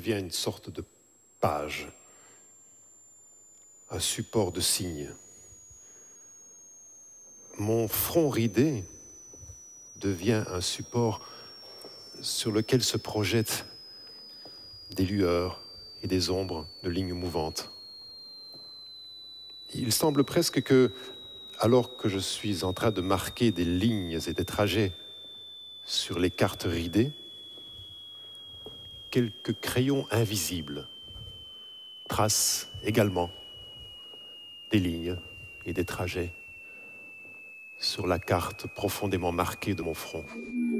devient une sorte de page, un support de signes. Mon front ridé devient un support sur lequel se projettent des lueurs et des ombres de lignes mouvantes. Il semble presque que, alors que je suis en train de marquer des lignes et des trajets sur les cartes ridées, quelques crayons invisibles tracent également des lignes et des trajets sur la carte profondément marquée de mon front.